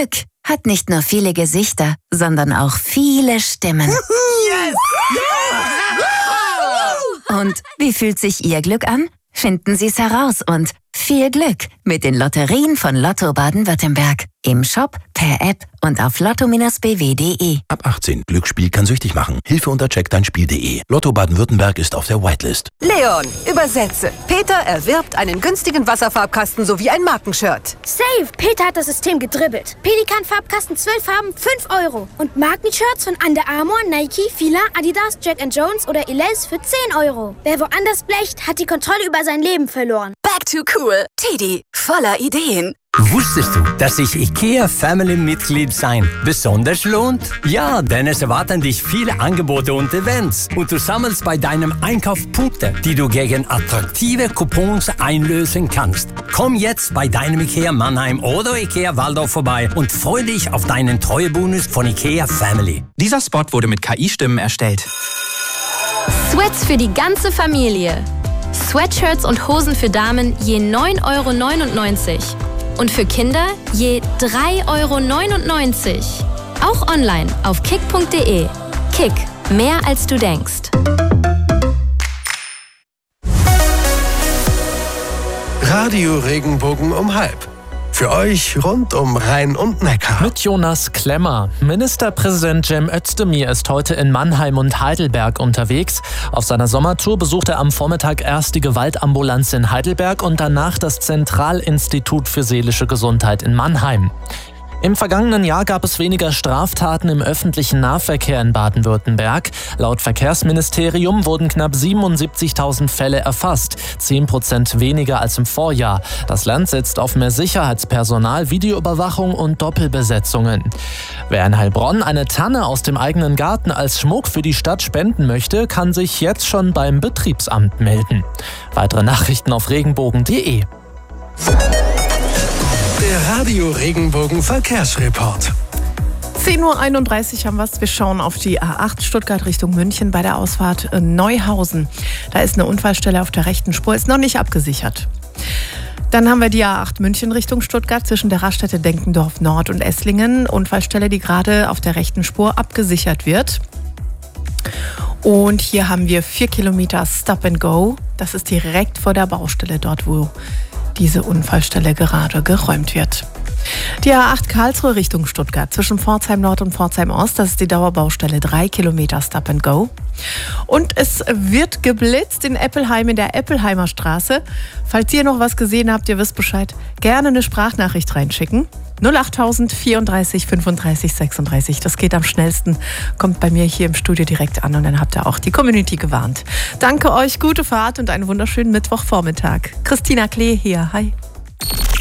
Glück hat nicht nur viele Gesichter, sondern auch viele Stimmen. Yes! Und wie fühlt sich Ihr Glück an? Finden Sie es heraus und viel Glück mit den Lotterien von Lotto Baden-Württemberg. Im Shop, per App und auf lotto-bw.de. Ab 18. Glücksspiel kann süchtig machen. Hilfe unter checkdeinspiel.de. Lotto Baden-Württemberg ist auf der Whitelist. Leon, übersetze. Peter erwirbt einen günstigen Wasserfarbkasten sowie ein Markenshirt. Safe! Peter hat das System gedribbelt. Pelikan-Farbkasten 12 Farben, 5 €. Und Markenshirts von Under Armour, Nike, Fila, Adidas, Jack & Jones oder Elize für 10 €. Wer woanders blecht, hat die Kontrolle über sein Leben verloren. Back to cool. Teddy, voller Ideen. Wusstest du, dass sich IKEA Family-Mitglied sein besonders lohnt? Ja, denn es erwarten dich viele Angebote und Events. Und du sammelst bei deinem Einkauf Punkte, die du gegen attraktive Coupons einlösen kannst. Komm jetzt bei deinem IKEA Mannheim oder IKEA Waldorf vorbei und freu dich auf deinen Treuebonus von IKEA Family. Dieser Spot wurde mit KI-Stimmen erstellt. Sweats für die ganze Familie. Sweatshirts und Hosen für Damen je 9,99 €. Und für Kinder je 3,99 €. Auch online auf kick.de. Kick, mehr als du denkst. Radio Regenbogen um 12:30. Für euch rund um Rhein und Neckar. Mit Jonas Klemmer. Ministerpräsident Cem Özdemir ist heute in Mannheim und Heidelberg unterwegs. Auf seiner Sommertour besucht er am Vormittag erst die Gewaltambulanz in Heidelberg und danach das Zentralinstitut für seelische Gesundheit in Mannheim. Im vergangenen Jahr gab es weniger Straftaten im öffentlichen Nahverkehr in Baden-Württemberg. Laut Verkehrsministerium wurden knapp 77.000 Fälle erfasst, 10% weniger als im Vorjahr. Das Land setzt auf mehr Sicherheitspersonal, Videoüberwachung und Doppelbesetzungen. Wer in Heilbronn eine Tanne aus dem eigenen Garten als Schmuck für die Stadt spenden möchte, kann sich jetzt schon beim Betriebsamt melden. Weitere Nachrichten auf regenbogen.de. Der Radio Regenbogen Verkehrsreport. 10:31 Uhr haben wir es. Wir schauen auf die A8 Stuttgart Richtung München bei der Ausfahrt Neuhausen. Da ist eine Unfallstelle auf der rechten Spur, ist noch nicht abgesichert. Dann haben wir die A8 München Richtung Stuttgart zwischen der Raststätte Denkendorf Nord und Esslingen. Unfallstelle, die gerade auf der rechten Spur abgesichert wird. Und hier haben wir 4 Kilometer Stop and Go. Das ist direkt vor der Baustelle, dort wo diese Unfallstelle gerade geräumt wird. Die A8 Karlsruhe Richtung Stuttgart zwischen Pforzheim Nord und Pforzheim Ost, das ist die Dauerbaustelle, 3 Kilometer Stop and Go. Und es wird geblitzt in Eppelheim in der Eppelheimer Straße. Falls ihr noch was gesehen habt, ihr wisst Bescheid, gerne eine Sprachnachricht reinschicken. 08000 34 35 36. Das geht am schnellsten, kommt bei mir hier im Studio direkt an und dann habt ihr auch die Community gewarnt. Danke euch, gute Fahrt und einen wunderschönen Mittwochvormittag. Christina Klee hier, hi.